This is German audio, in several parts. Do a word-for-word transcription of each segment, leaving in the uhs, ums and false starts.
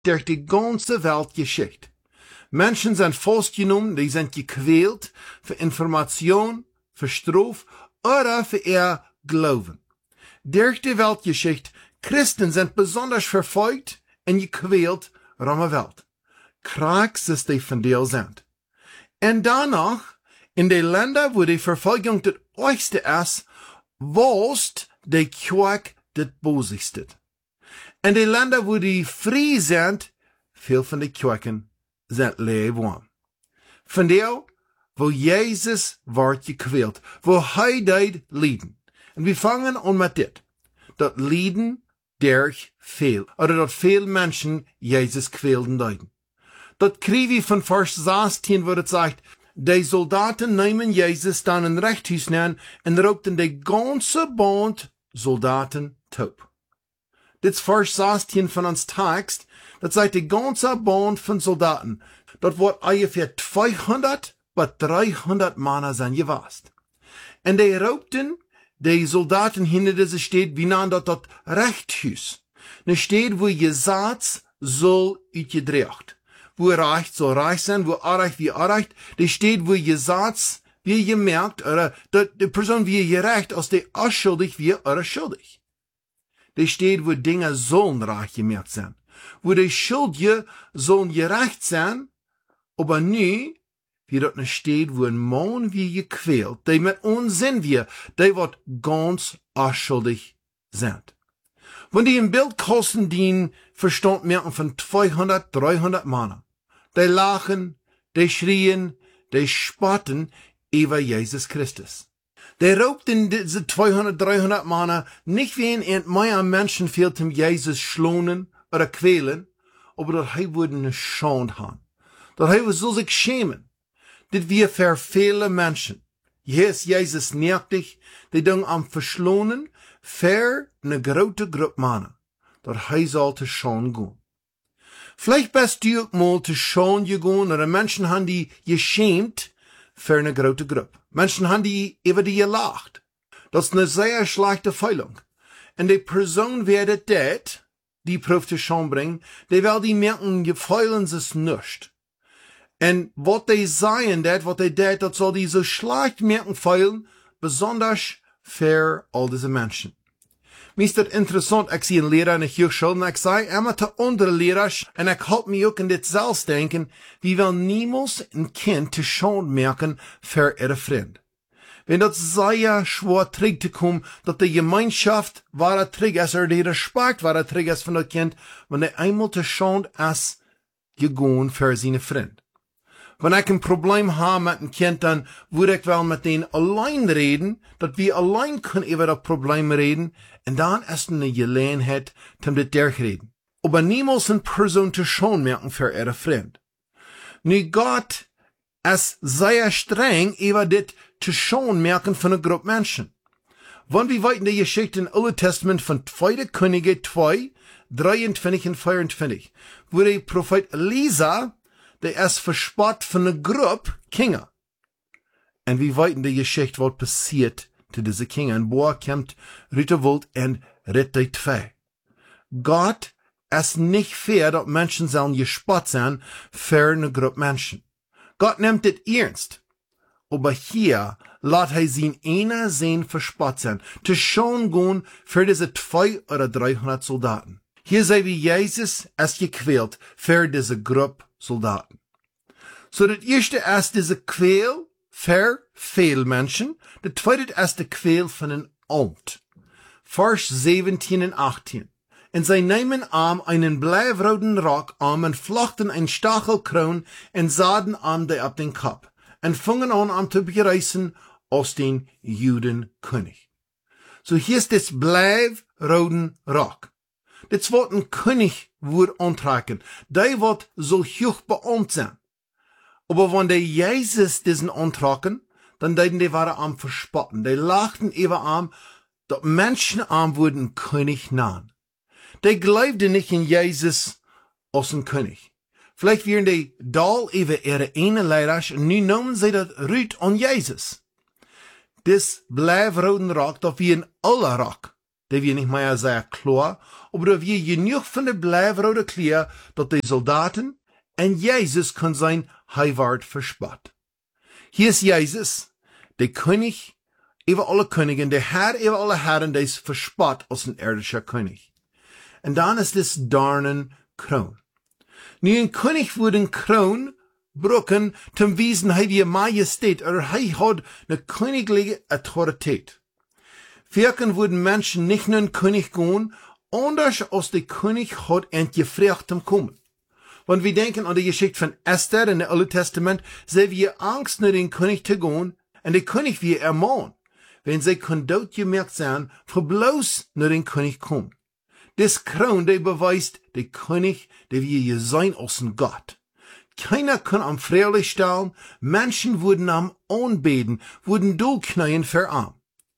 durch die ganze Weltgeschichte. Menschen sind festgenommen, die sind gequält für Information, für Straf oder für ihr Glauben. Durch die Weltgeschichte, Christen sind besonders verfolgt und gequält um die Welt. Kriegs ist die von dir sind. Und danach, in den Ländern, wo die Verfolgung das äußerste ist, wost die Kirche das Bosigste. In den Ländern, wo die frei sind, viel von den Kirchen sind leerwarm. Von der, wo Jesus wird gequält, wo er deed lieden. Und wir fangen an mit dit. Dat lieden durch viel, oder dat viel Menschen Jesus quälten deiden. Dat kriegen wir von Vers sechzehn, wo es sagt, die Soldaten nehmen Jesus dann in Rechthuis nehmen und raubten die ganze Band Soldaten taub. Dit ist Vers sechzehn von uns Text, das sagt die ganze Band von Soldaten. Dort wird ungefähr zweihundert bis dreihundert Männer sein gewesen. Und die raubten die Soldaten hinter diese steht, wie nahen dort das Rechthuis. Ne steht, wo Gesetz soll uitgedreigt. Wo recht soll recht sein, wo Unrecht wie Unrecht. Die steht, wo Gesetz wie gemerkt, oder die Person wie gerecht, als die unschuldig wie oder schuldig. Die steht, wo Dinge sollen recht gemerkt sein. Wo die Schuldige sollen gerecht sein, aber nie, wie dort nicht steht, wo ein Mann wie gequält, die mit uns sind wir, die wird ganz unschuldig sind. Wenn die im Bildkosten dienen, verstand merken von zweihundert, dreihundert Männern. Die lachen, die schrien, die spotten über Jesus Christus. Die raubten diese zweihundert, dreihundert Männer nicht wie ein entmeier Menschen fehlt, um Jesus schlonen oder quälen, aber dass er würde eine Schande haben. Dass er soll sich schämen. Dit wir für viele Menschen. Hier ist Jesus nervig, die dann am verschlonen, für eine große Gruppe Männer. Dass er sollte schon gehen. Vielleicht bist du auch mal zu schon gegangen, oder Menschen haben die geschämt für eine große Gruppe. Menschen haben die über die gelacht. Das ist eine sehr schlechte Feilung. Und die Person wird das, die Prüf zu schon bringen, die will die merken, gefeilen sich nicht. Und was die sagen, das, was die dat, das soll die so schlecht merken feilen, besonders für all diese Menschen. Mir ist das interessant, ich sehe einen Lehrer in der Hochschule und ich sage immer zu anderen Lehrern, und ich halte mich auch in das selbst denken, wie will niemals ein Kind zu Schande merken für ihre Freund. Wenn das sehr schwer trägt zu kommen, dass die Gemeinschaft wahre trägt ist, oder die Respekt wahre trägt ist von dem Kind, wenn er einmal zu Schande ist, gegangen für seine Freund. Wenn ich ein Problem habe mit einem Kind, dann würde ich wel mit denen allein reden, dass wir allein können über das Problem reden, und dann ist eine Gelegenheit, um das durchreden. Aber niemals eine Person zu schon merken für ihre Freund. Nu Gott ist sehr streng über das zu schon merken von einer Gruppe Menschen. Wenn wir weiter in der Geschichte im Alten Testament von zweiter Könige zwei, dreiundzwanzig und vierundzwanzig, wo der Prophet Elisa, der ist verspott von einer Gruppe Kinder. Und wie weit in der Geschichte was passiert zu diese Kinder. Und boah kommt Rüterwold und rettet die zwei. Gott ist nicht fair, dass Menschen sollen gespott sein für eine Gruppe Menschen. Gott nimmt das ernst. Aber hier lässt er sein einer sehen verspott sein. Zu schon gehen für diese zwei oder dreihundert Soldaten. Hier sehen wir, Jesus ist gequält für diese Gruppe Soldaten. So, das erste ist diese Quäl für viele Menschen. Das zweite ist die Quäl von einem Amt. Vers siebzehn und achtzehn. Und sie nehmen am einen bleiroten Rock am und flochten ein Stachelkron und sahen am der ab den Kopf und fingen an am zu bereißen aus den Judenkönig. So, hier ist das bleiroten Rock. Das wird ein König wird antragen. Der wird so hoch beamtet sein. Aber wenn die Jesus diesen antragen, dann deuten die waren am verspotten. Die lachten über am, dass Menschen am wurden König nahen. Die glaubten nicht in Jesus als ein König. Vielleicht wären die da über ihre eine Leiders und nun nehmen sie das Rüt an Jesus. Das bleibt roten Rock, das wie ein aller Rock. die wir nicht mehr sehr klar, aber da wir genug von der bleivrode Kleer, dat die Soldaten en Jezus kan zijn heiwaard verspot. Hier ist Jesus, der König über alle Königen, der Herr über alle Herren, der ist verspot als ein irdischer König. Und dann ist das Dornenkroon. Nu een König wordt een kroon broken, zum wiesen hij wie Majestät, oder hij hat eine königliche Autorität. Wirken würden Menschen nicht nur ein König gehen, anders als der König hat entgefragt zum kommen. Wenn wir denken an die Geschichte von Esther in dem Alten Testament, sehen wir Angst, nach den König zu gehen, und der König wir ermahnen, wenn sie können dort gemerkt sein, für bloß nach den König kommen. Das Kroon, der beweist, der König, der wir sein als ein Gott. Keiner kann am Freilich stellen, Menschen würden am anbeten, würden durchknien für arm.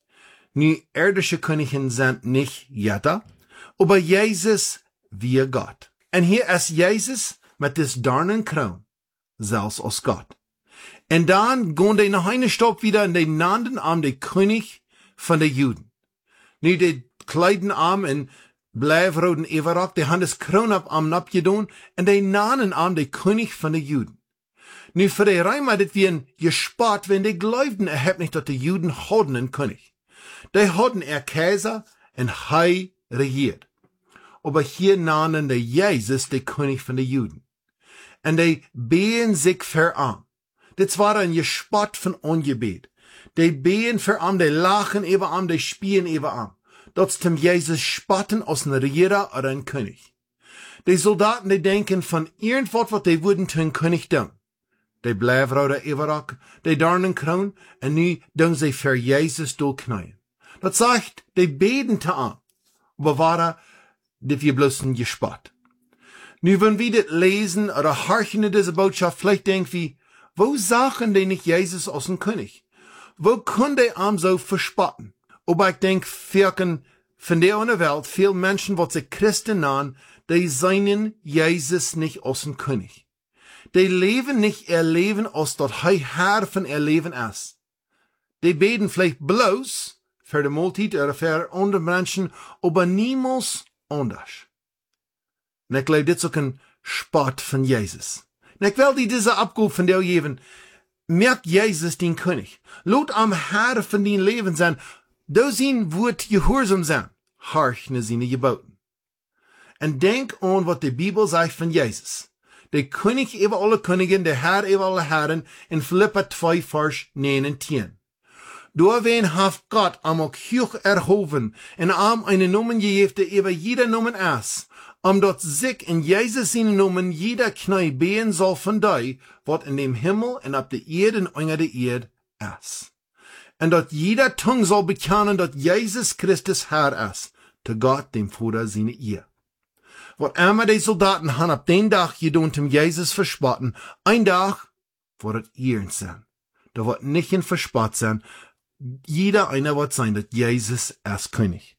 Nu, irdische Königen sind nicht jeder, aber Jesus wie Gott. Und hier ist Jesus mit des Dornenkroon, selbst als Gott. Und dann gehen die nach einer Stopp wieder in den nannten Arm der König von den Juden. Nu, die kleiden Arm in bleiwroden Everock, die haben das Kroon ab am abgedun, und die nannen Arm der König von den Juden. Nu, für die Reimer, das wir ein gespart, wenn die glaubten, er hat nicht, dass die Juden hatten einen König. Die hatten er Kaiser und hei regiert. Aber hier nannen die Jesus der König von den Juden. Und die behen sich verarm. Das war ein Gespott von Ungebet. Die behen verarm, die lachen über arm, die spielen über arm. Dort zum Jesus spotten als ein Regierer oder ein König. Die Soldaten, die denken von irgendwas, was die würden zu einem König tun. Die bleivrode Everock, die Dornenkroon, und nu tun sie für Jesus durchknien. Das sagt, die beten te an. Aber war das wir bloß ein Gespott. Nu, wenn wir das lesen oder horchen in diese Botschaft, vielleicht denken wir, wo sagen die nicht Jesus als ein König? Wo können die am so verspotten? Aber ich denke, wirken von der ohne Welt, viele Menschen, die sich Christen nennen, die seien Jesus nicht als ein König. Die leben nicht ihr Leben, als dort hij Herr von ihr Leben ist. Die beten vielleicht bloß für die Multitude oder für andere Menschen, aber niemals anders. Und ich glaube, das ist auch ein Spott von Jesus. Und ich will dir diese Abgabe von dir geben. Merkt Jesus den König. Lot am Herr von dein Leben sein. Da sein wird gehorsam sein. Horch seine Geboten. Und denk an, was die Bibel sagt von Jesus. Der König über alle Königen, der Herr über alle Herren, in Philippa zwei, Vers neun und zehn. Da wen haft Gott am auch hoch erhoben, und am eine Nomen gegeben, der über jeder Nomen ist, um dort sich in Jesus seine Nomen jeder Knie behen soll von dei, wat in dem Himmel und ab der Erde und unter der Erde ist. Und dort jeder Tung soll bekennen, dass Jesus Christus Herr ist, zu Gott, dem Vater, seine Ehe. Wat immer die Soldaten han ab den Tag gedun zum Jesus verspotten, ein Tag wird es ihren sein. Da wird nicht ein Verspott sein, jeder einer wird sein, dass Jesus ist König.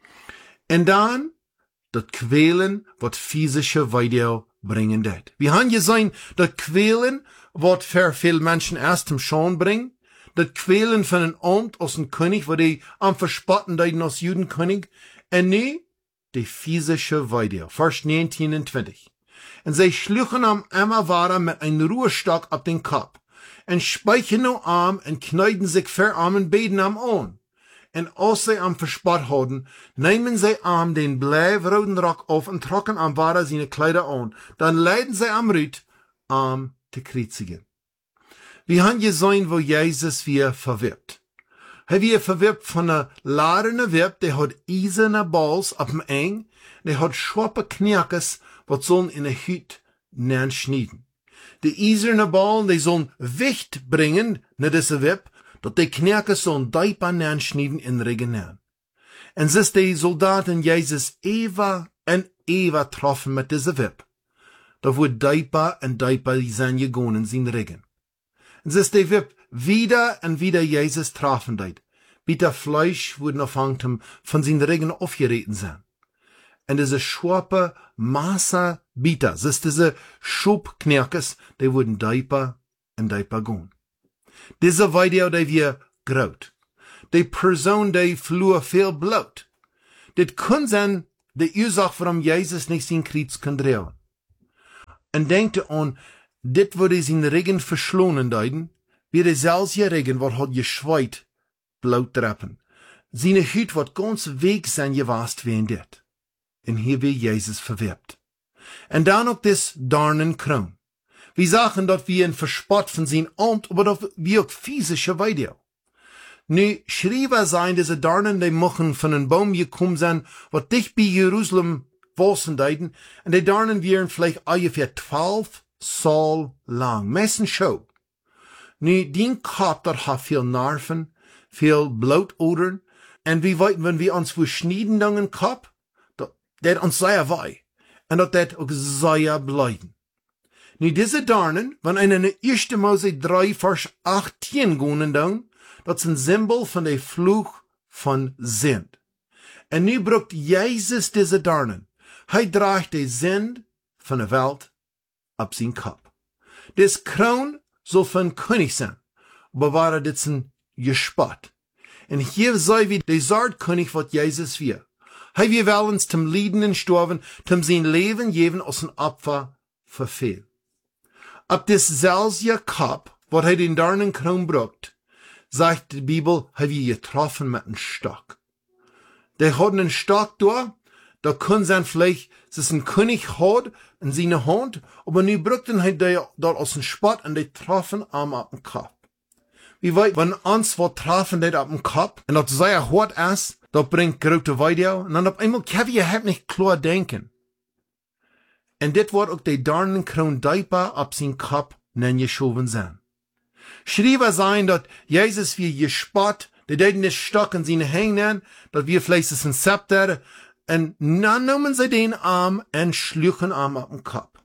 Und dann, das Quälen wird physische Video bringen det. Wir haben gesehen, das Quälen wird für viele Menschen erst zum Schauen bringen, das Quälen von einem Amt aus einem König, wo die am Verspotten deuten als Judenkönig, und nie die physische Video. Vers neunzehn und zwanzig. Und sie schluchen am Emmerwara mit einem Ruhestock ab den Kopf. Und speichen no Arm und kneiden sich verarm und beten am an. Und als sie am Verspott haben, nehmen sie am den bleiwroden Rock auf und trocken am Wara seine Kleider an. Dann leiden sie am Rüt, am zu kreuzigen. Wir haben gesehen, wo Jesus wir verwirbt. Er wird verwirbt von einer ladene Wirb, der hat eiserne Balls ab dem Eng, der hat scharfe Knackes, was sollen in der Hüt nähen schneiden. Die eiserne Ballen, die sollen Wicht bringen, ne diese Wirb, dat die Knackes sollen Deipa nähen schneiden in Regen nähen. Und es ist die Soldaten Jesus Eva und Eva troffen mit dieser Wirb. Da wird Deipa und Deipa sein gegangen in sein Regen. Und es ist die Wirb wieder und wieder Jesus trafen deit. Bitter Fleisch wurden aufhangtem von seinen Regen aufgereten sein. Und diese scharfe Masse Bitter, es ist diese Schubknerkes, die wurden Deipa und Deipa gehen. Diese Video, die wir graut. Die Person, die flur viel blut. Dit kann sein, die Ursache, warum Jesus nicht sein Kreuz kann drehen. Und denkt an, dit würde sein Regen verschlonen deuten, wie der selbe Regen, wat hat geschweit, blau treppen. Seine Hüt wird ganz weg sein gewast wie in dit. Und hier wird Jesus verwirbt. Und dann auch das Dornenkroon. Wir sagen, dass wir ein Verspott von sein Amt, aber dass wir auch physische Weide. Nu, schreiber sein, diese Dornen, die machen von einem Baum gekommen sind, wat dicht bei Jerusalem wachsen deuten, und die Dornen wären vielleicht ungefähr zwölf Saal lang. Messen schon. Nu, den Kopf, dort hat viel Nerven, viel Blutodern, und wir weiten, wenn wir uns verschneiden dann den Kopf, dat uns sehr weh, und dat dat auch sehr bleiben. Nu, diese Dornen, wenn einer in erste Mose drei, Vers achtzehn gehen dann, dat is een Symbol van de vloeg van Sint. En nu brukt Jezus deze dornen. Hij draagt de Sint van de wereld op zijn kop. Des kroon zal van koning zijn, bewaren dit zijn gespot. En hier zei wie de Zardkoning wat Jezus weer. Hij weer wel eens tem Lieden en sterven, tem zijn leven geven als een Opfer voor veel. Op des zelfde kop, wat hij den dornenkroon brukt, sagt die Bibel, haben wir getroffen mit einem Stock. Der hat einen Stock da, da kann sein vielleicht, es ist ein König hat in seiner Hand, aber nu brückt er der dort aus dem Spott und der troffen am auf den Kopf. Wie weit, wenn uns was treffen, der auf den Kopf, und das sehr hart ist, da bringt große Weide, und dann auf einmal kann wir halt nicht klar denken. Und das wird auch der Dornenkroon dichter auf seinen Kopf geschoben sein. Schreiber sein, dass Jesus wie gespott, der deuten den Stock in seine Hände, dass wir vielleicht ein Zepter, und dann nehmen sie den Arm und schluchen Arm auf den Kopf.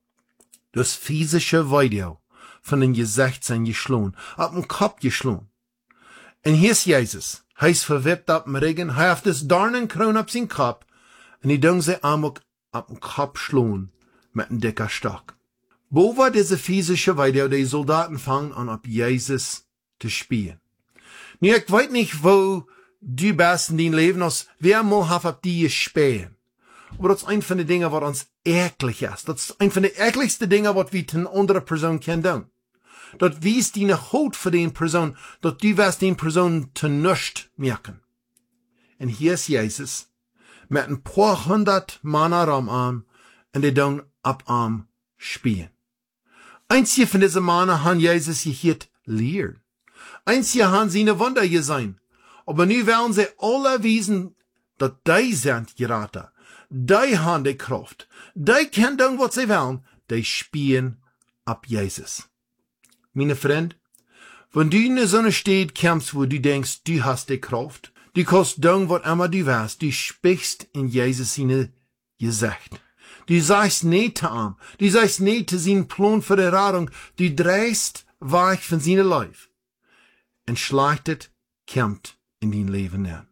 Das physische Video von den Gesicht sind geschlagen, auf den Kopf geschlagen. Und hier ist Jesus. Er ist verwirrt auf dem Regen, er hat das Dornenkroon auf seinen Kopf, und die dürfen sie Arm auf den Kopf schlagen mit einem dicken Stock. Wo war diese physische Weide, die Soldaten fangen an, auf Jesus zu spielen? Nu, ich weiß nicht, wo du bist in dein Leben, als wer mal hat auf die gespielt. Aber das ist ein von den Dingen, was uns eklig ist. Das ist ein von den ekligsten Dingen, was wir eine andere Person kennen. Das wies deine Haut für die Person, dass du wirst die Person zu nichts merken. Und hier ist Jesus, mit ein paar hundert Männer am Arm, und die dann ab Arm spielen. Einzige von diesen Männern haben Jesus gehört lehren. Einzige haben seine Wunder gesehen. Aber nu wollen sie alle wissen, dass die sind geraten. Die haben die Kraft. Die können tun, was sie wollen. Die spielen ab Jesus. Meine Freund, wenn du in der Sonne steht, kämpfst, wo du denkst, du hast die Kraft, du kannst tun, was immer du willst, du sprichst in Jesus seine Gesicht. Du sagst nicht zu ihm. Du sagst nicht zu seinem Plan für die Rettung. Du drehst weg von seinem Leib. Und schlechtet kommt in dein Leben an.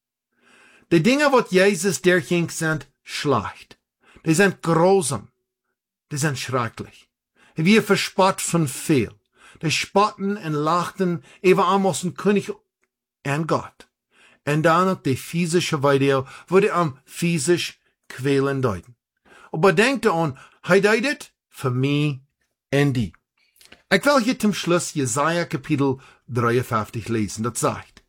Die Dinge, was Jesus derging, sind schlecht. Die sind grausam. Die sind schrecklich. Wir verspott von viel. Die spotten und lachten über amos ein König und Gott. Und dann noch die physische Weide, wo die am physisch quälen deuten. Aber denkt an, hij deed het für mich und die. Ich will hier zum Schluss Jesaja Kapitel dreiundfünfzig lesen, das sagt,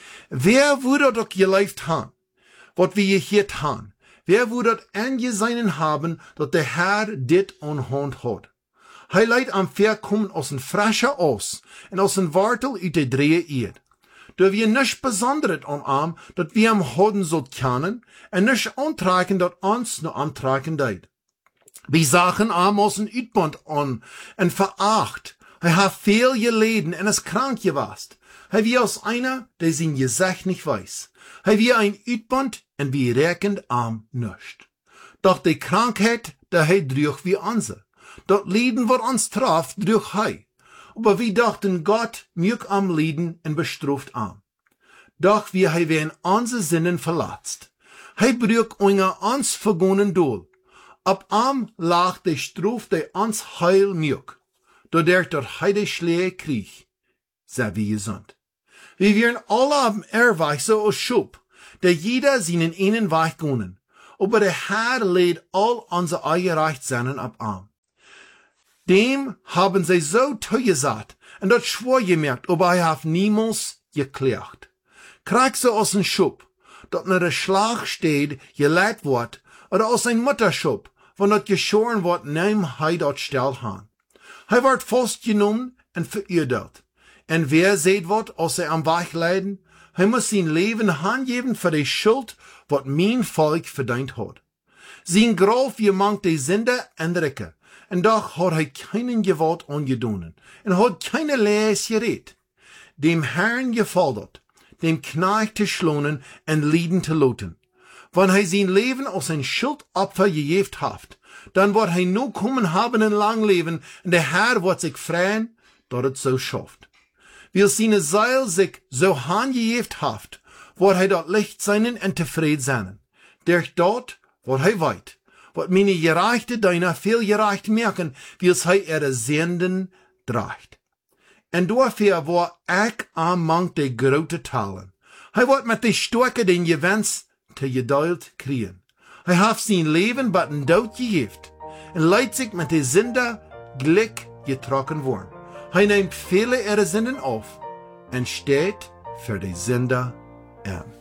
wer würde doch gelebt haben, was wir hier haben? Wer würde angesehen haben, dass der Herr dit an Hand hat? Hij leidt am Verkommen aus dem Frische aus und aus dem Wartel uit der Drehe Erd. Da wir nicht besonders an ihm, dass wir am Hoden so kennen, und nicht antragen, dass uns nur antragen deid. Wir sagen ihm aus dem Utbund an, und veracht. Er hat viel geleden und ist krank gewesen. Er wie aus einer, der sein Gesicht nicht weiß. Er wie ein Utbund, und wir recken ihm nicht. Doch die Krankheit, der he durch wie unsere. Dort Leden, was uns traf, durch he. Aber wir dachten, Gott mög am Leden und bestraft am. Doch wir he werden unsere Sinnen verlatzt. He brüch unger uns vergonnen Doel. Ab am lag de Straf, de uns heil mög. Doordat dort he de Schläge krieg, sei wie gesund. Wir wären alle am Erweich so aus Schub. der jeder seinen einen Weg gehen. Aber der Herr lädt all unsere Eigenrechtsennen ab an. Dem haben sie so zugesagt und dort schwor gemerkt, aber er hat niemals geklärt. Krieg sie aus dem Schub, dort nach der Schlag steht, gelegt wird, oder aus ein Mutterschub, wenn dort geschoren wird, nehm hij dort still han. Hij wird festgenommen und verurteilt. Und wer seht wird, als er am Weg leiden, hij muss sein Leben hingeben für die Schuld, wat mein Volk verdient hat. Sein Graf gemangt die Sünde und Ricke, und doch hat er keinen Gewalt angedonnen, und hat keine Lees geredet. Dem Herrn gefordert, dem Knecht zu schlonen und Lieden zu loten. Wenn er sein Leben als ein Schuldopfer gegeben hat, dann wird er nur kommen haben ein lang Leben, und der Herr wird sich freuen, dass es so schafft. Weil seine Seele sich so hingegeben hat, wird er dort Licht sein und zufrieden sein. Durch dort wird er weit, wird meine Gerechte deiner viel gerecht merken, wie es er ihre Sünden trägt. Und dafür wird ich among die grote Talen. Er wird mit die Stärke den Gewinns te geduld kriegen. Er hat sein Leben bei den Tod gegeben und leidt sich mit der Sünde Glück getrocken worden. Er nimmt viele ihrer Sünden auf und steht für die Sünde ein.